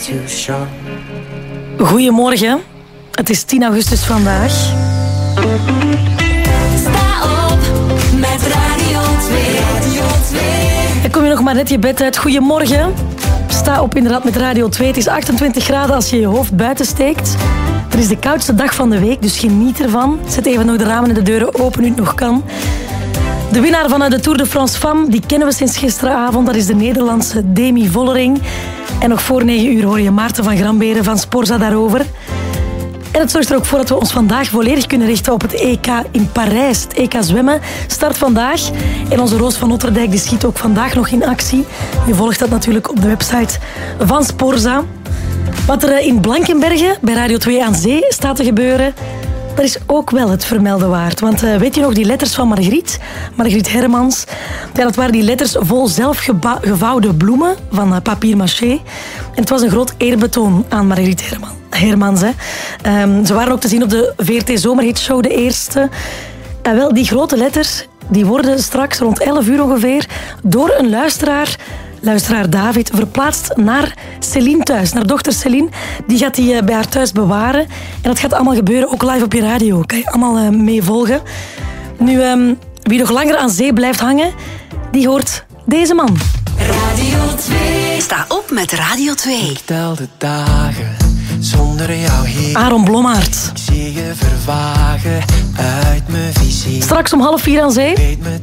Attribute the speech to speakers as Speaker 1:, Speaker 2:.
Speaker 1: Goedemorgen, het is 10 augustus vandaag.
Speaker 2: Sta op met Radio 2.
Speaker 1: En kom je nog maar net je bed uit. Goedemorgen. Sta op inderdaad met Radio 2. Het is 28 graden als je je hoofd buiten steekt. Het is de koudste dag van de week, dus geniet ervan. Zet even nog de ramen en de deuren open nu het nog kan. De winnaar van de Tour de France Femme, die kennen we sinds gisteravond. Dat is de Nederlandse Demi Vollering. En nog voor 9 uur hoor je Maarten van Gramberen van Sporza daarover. En het zorgt er ook voor dat we ons vandaag volledig kunnen richten op het EK in Parijs. Het EK zwemmen start vandaag. En onze Roos van Otterdijk die schiet ook vandaag nog in actie. Je volgt dat natuurlijk op de website van Sporza. Wat er in Blankenberge bij Radio 2 aan Zee staat te gebeuren, dat is ook wel het vermelden waard. Want weet je nog die letters van Margriet Hermans? Ja, dat waren die letters vol zelfgevouwde bloemen van papier-maché. En het was een groot eerbetoon aan Margriet Hermans. Hè. Ze waren ook te zien op de VRT Zomerhitshow, de eerste. En wel, die grote letters die worden straks rond 11 uur ongeveer door een luisteraar David, verplaatst naar Céline thuis. Naar dochter Céline. Die gaat die bij haar thuis bewaren. En dat gaat allemaal gebeuren, ook live op je radio. Kan je allemaal meevolgen. Nu, wie nog langer aan zee blijft hangen, die hoort deze man.
Speaker 2: Radio 2.
Speaker 3: Sta op met Radio 2.
Speaker 4: Ik tel de dagen zonder jou hier.
Speaker 1: Aaron Blommaert.
Speaker 4: Ik zie je vervagen uit mijn visie.
Speaker 1: Straks om 3:30 aan zee.
Speaker 4: Weet me